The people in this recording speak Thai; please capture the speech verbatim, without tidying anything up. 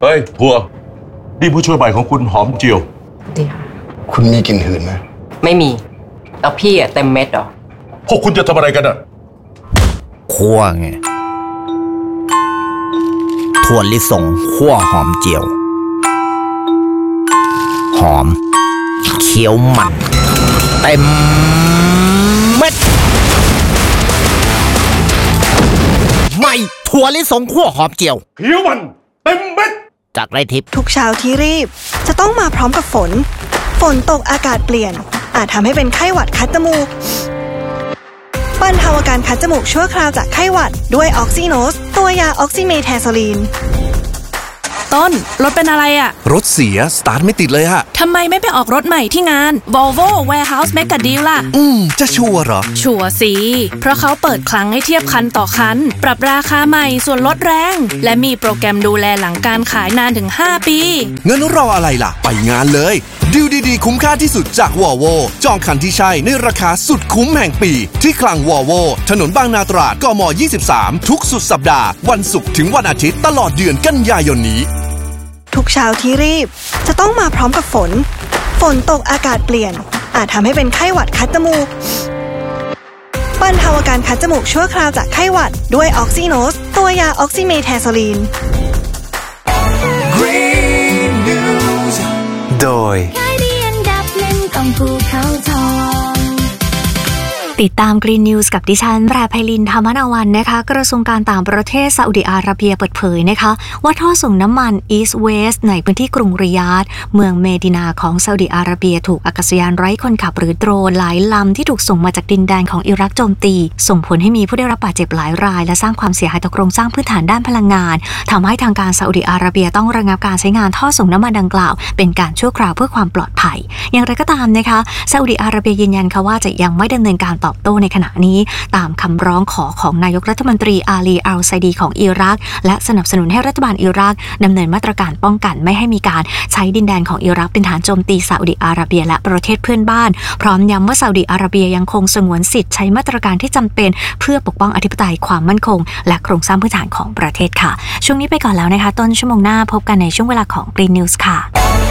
เฮ้ยพัวนี่ผู้ช่วยใหม่ของคุณหอมเจียวดีคุณมีกลิ่นหืนไหมไม่มีแล้วพี่อะเต็มเม็ดเหรอพวกคุณจะทำอะไรกันอะคั่วไงถั่วลิสงคั่วหอมเจียวหอมเคี้ยวมันเต็มเม็ดไม่ถั่วลิสงคั่วหอมเจียวเคี้ยวมันเต็มเม็ดจากไรทิพย์ทุกเช้าที่รีบจะต้องมาพร้อมกับฝนฝนตกอากาศเปลี่ยนอาจทำให้เป็นไข้หวัดคัดจมูกบรรเทาอาการคัดจมูกชั่วคราวจากไข้หวัดด้วยออกซิโนสตัวยาออกซิเมทาโซลีนต้นรถเป็นอะไรอะรถเสียสตาร์ทไม่ติดเลยฮะทำไมไม่ไปออกรถใหม่ที่งาน Volvo Warehouse Mega Deal ล่ะอืมจะชัวร์เหรอชัวร์สิเพราะเขาเปิดคลังให้เทียบคันต่อคันปรับราคาใหม่ส่วนลดแรงและมีโปรแกรมดูแลหลังการขายนานถึงห้าปีงั้นรออะไรล่ะไปงานเลยดีลดีๆคุ้มค่าที่สุดจาก Volvo จองคันที่ใช่ในราคาสุดคุ้มแห่งปีที่คลัง Volvo ถนนบางนาตราดกมยี่สิบสามทุกสุดสัปดาห์วันศุกร์ถึงวันอาทิตย์ตลอดเดือนกันยายนนี้ทุกเช้าที่รีบจะต้องมาพร้อมกับฝนฝนตกอากาศเปลี่ยนอาจทำให้เป็นไข้หวัดคัดจมูกบรรเทาอาการคัดจมูกชั่วคราวจากไข้หวัดด้วยออกซิโนสตัวยาออกซิเมทาโซลีนโดยติดตาม Green News กับดิฉันแพรไพลินธรรมนวันนะคะกระทรวงการต่างประเทศซาอุดิอาระเบียเปิดเผยนะคะว่าท่อส่งน้ำมัน East West ในพื้นที่กรุงริยาดเมืองเมดินาของซาอุดิอาระเบียถูกอากาศยานไร้คนขับหรือโดรนหลายลำที่ถูกส่งมาจากดินแดนของอิรักโจมตีส่งผลให้มีผู้ได้รับบาดเจ็บหลายรายและสร้างความเสียหายต่อโครงสร้างพื้นฐานด้านพลังงานทำให้ทางการซาอุดิอาระเบียต้องระงับการใช้งานท่อส่งน้ำมันดังกล่าวเป็นการชั่วคราวเพื่อความปลอดภัยอย่างไรก็ตามนะคะซาอุดิอาระเบียยืนยันค่ะว่าจะยังไม่ดำเนินการตอบโต้ในขณะนี้ตามคำร้องขอของนายกรัฐมนตรีอาลีอัลไซดีของอิรักและสนับสนุนให้รัฐบาลอิรักดำเนินมาตรการป้องกันไม่ให้มีการใช้ดินแดนของอิรักเป็นฐานโจมตีซาอุดิอาระเบียและประเทศเพื่อนบ้านพร้อมย้ำว่าซาอุดิอาระเบียยังคงสงวนสิทธิ์ใช้มาตรการที่จำเป็นเพื่อปกป้องอธิปไตยความมั่นคงและโครงสร้างพื้นฐานของประเทศค่ะช่วงนี้ไปก่อนแล้วนะคะต้นชั่วโมงหน้าพบกันในช่วงเวลาของ Green News ค่ะ